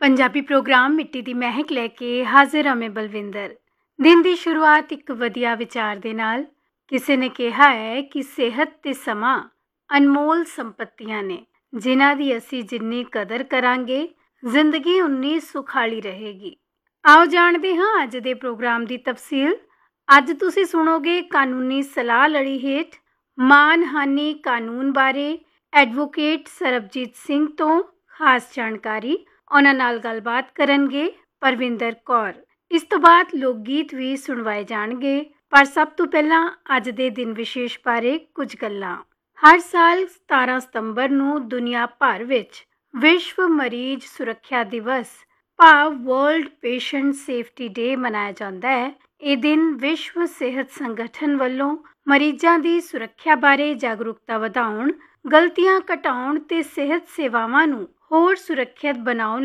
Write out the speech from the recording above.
Punjabi programme ਮਿੱਟੀ ਦੀ ਮਹਿਕ ਲੈ ਕੇ ਹਾਜ਼ਰ ਹਾਂ ਮੈਂ ਬਲਵਿੰਦਰ। ਦਿਨ ਦੀ ਸ਼ੁਰੂਆਤ ਇੱਕ ਵਧੀਆ ਵਿਚਾਰ ਦੇ ਨਾਲ। ਕਿਸੇ ਨੇ ਕਿਹਾ ਹੈ ਕਿ ਸਿਹਤ ਤੇ ਸਮਾਂ ਅਨਮੋਲ ਸੰਪਤੀਆਂ ਨੇ, ਜਿਨ੍ਹਾਂ ਦੀ ਅਸੀਂ ਜਿੰਨੀ ਕਦਰ ਕਰਾਂਗੇ ਜ਼ਿੰਦਗੀ ਉਨੀ ਸੁਖਾਲੀ ਰਹੇਗੀ। ਆਓ ਜਾਣਦੇ ਹਾਂ ਅੱਜ ਦੇ ਪ੍ਰੋਗਰਾਮ ਦੀ ਤਫਸੀਲ। ਅੱਜ ਤੁਸੀਂ ਸੁਣੋਗੇ ਕਾਨੂੰਨੀ ਸਲਾਹ ਲੜੀ ਹੇਠ ਮਾਨਹਾਨੀ ਕਾਨੂੰਨ ਬਾਰੇ ਐਡਵੋਕੇਟ ਸਰਬਜੀਤ ਸਿੰਘ ਤੋਂ ਖਾਸ ਜਾਣਕਾਰੀ। ਉਹਨਾਂ ਨਾਲ ਗੱਲਬਾਤ ਕਰਨਗੇ ਪਰਵਿੰਦਰ ਕੌਰ। ਇਸ ਤੋਂ ਬਾਅਦ ਲੋਕ ਗੀਤ ਵੀ ਸੁਣਵਾਏ ਜਾਣਗੇ, ਪਰ ਸਭ ਤੋਂ ਪਹਿਲਾਂ ਅੱਜ ਦੇ ਦਿਨ ਵਿਸ਼ੇਸ਼ ਬਾਰੇ ਕੁਝ ਗੱਲਾਂ। ਹਰ ਸਾਲ 17 ਸਤੰਬਰ ਨੂੰ ਦੁਨੀਆ ਭਰ ਵਿੱਚ ਵਿਸ਼ਵ ਮਰੀਜ਼ ਸੁਰੱਖਿਆ ਦਿਵਸ ਭਾਵ ਵਰਲਡ ਪੇਸ਼ੈਂਟ ਸੇਫਟੀ ਡੇ ਮਨਾਇਆ ਜਾਂਦਾ ਹੈ। ਇਹ ਦਿਨ ਵਿਸ਼ਵ ਸਿਹਤ ਸੰਗਠਨ ਵੱਲੋਂ ਮਰੀਜ਼ਾਂ ਦੀ ਸੁਰੱਖਿਆ ਬਾਰੇ ਜਾਗਰੂਕਤਾ ਵਧਾਉਣ, ਗਲਤੀਆਂ ਘਟਾਉਣ ਤੇ ਸਿਹਤ ਸੇਵਾਵਾਂ ਨੂੰ ਹੋਰ ਸੁਰੱਖਿਅਤ ਬਣਾਉਣ